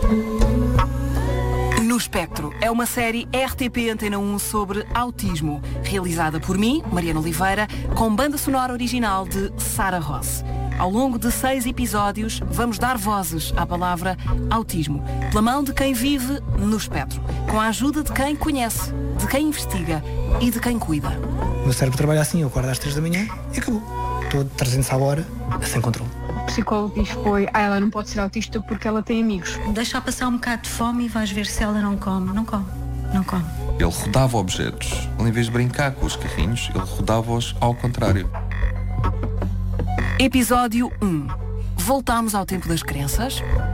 No Espectro é uma série RTP Antena 1 sobre autismo, realizada por mim, Mariana Oliveira, com banda sonora original de Sara Ross. Ao longo de 6 episódios, vamos dar vozes à palavra autismo, pela mão de quem vive no espectro, com a ajuda de quem conhece, de quem investiga e de quem cuida. O meu cérebro trabalha assim, eu acordo às 3 da manhã e acabou. Estou 300 à hora, sem controle. O psicólogo diz foi, ela não pode ser autista porque ela tem amigos. Deixa passar um bocado de fome e vais ver se ela não come. Não come, não come. Ele rodava objetos. Ele, em vez de brincar com os carrinhos, ele rodava-os ao contrário. Episódio 1. Voltamos ao tempo das crenças.